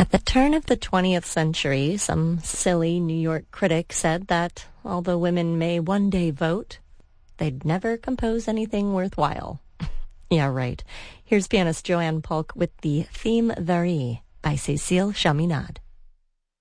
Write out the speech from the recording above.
At the turn of the 20th century, some silly New York critic said that although women may one day vote, they'd never compose anything worthwhile. Yeah, right. Here's pianist Joanne Polk with the Theme Varie by Cécile Chaminade.